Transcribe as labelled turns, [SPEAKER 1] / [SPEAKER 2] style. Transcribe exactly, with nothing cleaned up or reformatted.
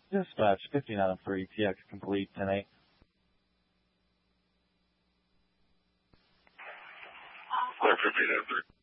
[SPEAKER 1] Dispatch fifty-nine oh three, T X complete, ten eight.
[SPEAKER 2] Clear fifteen oh three.